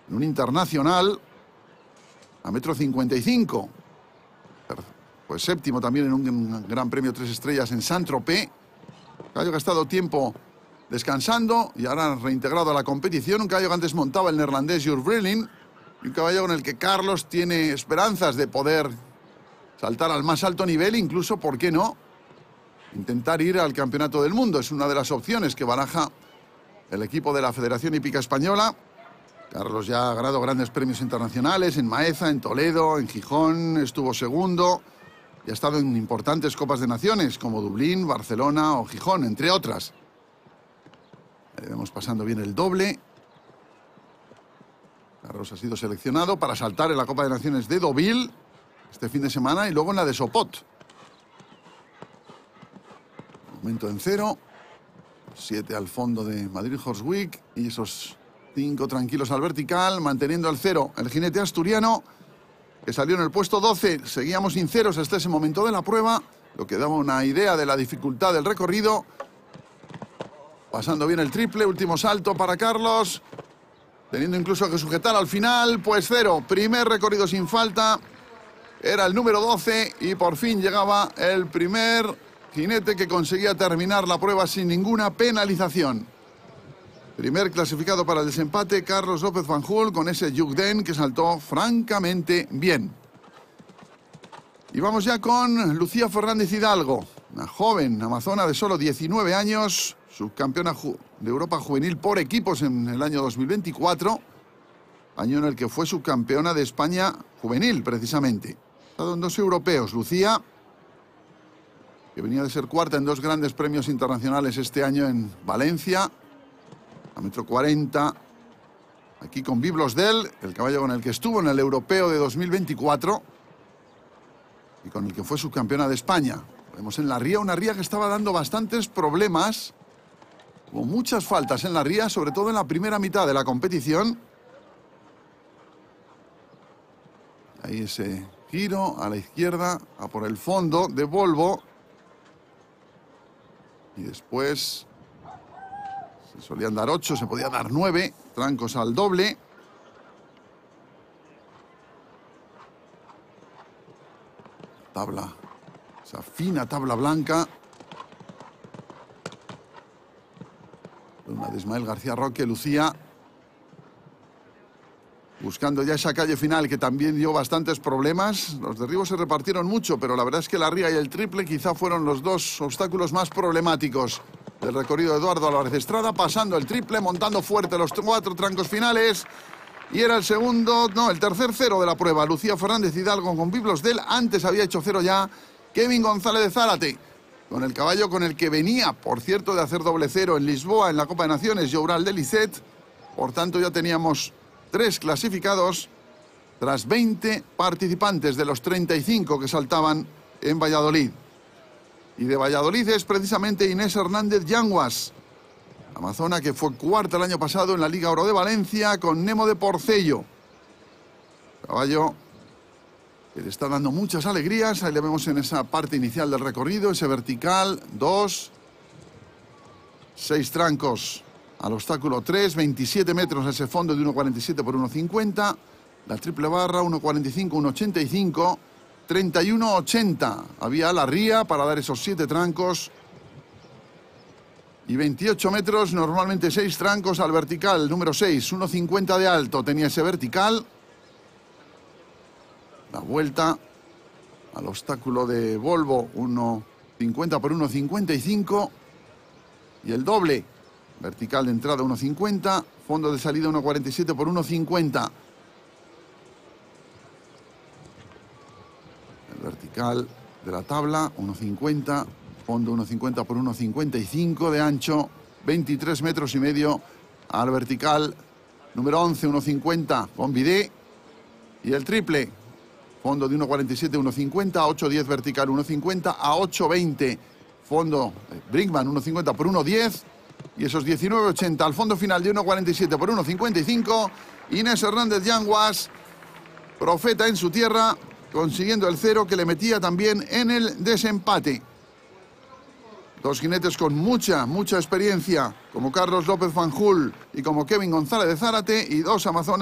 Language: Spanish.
en un internacional a 1,55 m. Pues séptimo también en un Gran Premio 3 Estrellas en Saint-Tropez. Caballo que ha estado tiempo descansando y ahora reintegrado a la competición. Un caballo que antes montaba el neerlandés Jur Vrillin. Y un caballo con el que Carlos tiene esperanzas de poder saltar al más alto nivel, incluso, ¿por qué no?, intentar ir al Campeonato del Mundo. Es una de las opciones que baraja el equipo de la Federación Hípica Española. Carlos ya ha ganado grandes premios internacionales en Maeza, en Toledo, en Gijón, estuvo segundo y ha estado en importantes Copas de Naciones como Dublín, Barcelona o Gijón, entre otras. Ahí vemos pasando bien el doble. Carlos ha sido seleccionado para saltar en la Copa de Naciones de Deauville este fin de semana y luego en la de Sopot. Momento en cero. 7 al fondo de Madrid Horse Week y esos 5 tranquilos al vertical, manteniendo el cero el jinete asturiano, que salió en el puesto 12. Seguíamos sin ceros hasta ese momento de la prueba, lo que daba una idea de la dificultad del recorrido. Pasando bien el triple, último salto para Carlos, teniendo incluso que sujetar al final, pues cero. Primer recorrido sin falta, era el número 12 y por fin llegaba el primer jinete que conseguía terminar la prueba sin ninguna penalización. Primer clasificado para el desempate, Carlos López Fanjul, con ese Yugden que saltó francamente bien. Y vamos ya con Lucía Fernández Hidalgo, una joven amazona de solo 19 años, subcampeona de Europa juvenil por equipos en el año 2024, año en el que fue subcampeona de España juvenil, precisamente. Ha estado en 2 europeos, Lucía, que venía de ser cuarta en 2 grandes premios internacionales este año en Valencia, a 1,40 m, aquí con Biblos Del, el caballo con el que estuvo en el europeo de 2024 y con el que fue subcampeona de España. Vemos en la ría, una ría que estaba dando bastantes problemas, hubo muchas faltas en la ría, sobre todo en la primera mitad de la competición. Ahí ese giro a la izquierda, a por el fondo de Volvo. Y después se solían dar 8, se podía dar 9, trancos al doble. Tabla, esa fina tabla blanca. Una de Ismael García Roque, Lucía, buscando ya esa calle final que también dio bastantes problemas. Los derribos se repartieron mucho, pero la verdad es que la ría y el triple quizá fueron los 2 obstáculos más problemáticos del recorrido de Eduardo Álvarez Estrada, pasando el triple, montando fuerte los 4 trancos finales. Y era el tercer cero de la prueba. Lucía Fernández Hidalgo con Biblos Del. Antes había hecho cero ya Kevin González de Zárate, con el caballo con el que venía, por cierto, de hacer doble cero en Lisboa en la Copa de Naciones, Joural de Lisset. Por tanto, ya teníamos 3 clasificados tras 20 participantes de los 35 que saltaban en Valladolid. Y de Valladolid es precisamente Inés Hernández Yanguas, amazona que fue cuarta el año pasado en la Liga Oro de Valencia con Nemo de Porcello. Caballo que le está dando muchas alegrías. Ahí le vemos en esa parte inicial del recorrido, ese vertical, 2, 6 trancos al obstáculo 3, 27 metros a ese fondo de 1,47 por 1,50. La triple barra, 1,45, 1,85, 31,80. Había la ría para dar esos 7 trancos. Y 28 metros, normalmente 6 trancos al vertical. Número 6, 1,50 de alto tenía ese vertical. La vuelta al obstáculo de Volvo, 1,50 por 1,55. Y el doble, vertical de entrada 1,50, fondo de salida 1,47 por 1,50. El vertical de la tabla, 1,50, fondo 1,50 por 1,55 de ancho, 23 metros y medio al vertical. Número 11, 1,50 con bidé. Y el triple, fondo de 1,47, 1,50, a 8,10 vertical 1,50, a 8,20 fondo Brinkman 1,50 por 1,10. Y esos 19,80 al fondo final de 1,47 por 1,55. Inés Hernández Yanguas, profeta en su tierra, consiguiendo el cero que le metía también en el desempate. 2 jinetes con mucha experiencia, como Carlos López Fanjul y como Kevin González de Zárate, y 2 amazonas